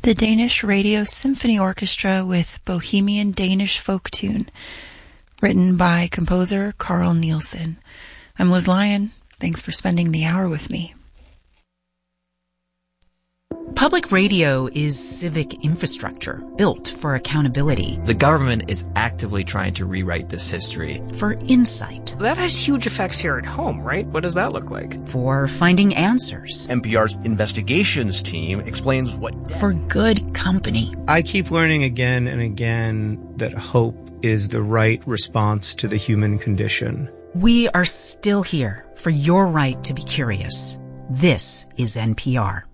The Danish Radio Symphony Orchestra with Bohemian Danish Folk Tune, written by composer Carl Nielsen. I'm Liz Lyon. Thanks for spending the hour with me. Public radio is civic infrastructure built for accountability. The government is actively trying to rewrite this history. For insight. That has huge effects here at home, right? What does that look like? For finding answers. NPR's investigations team explains what... For good company. I keep learning again and again that hope is the right response to the human condition. We are still here for your right to be curious. This is NPR.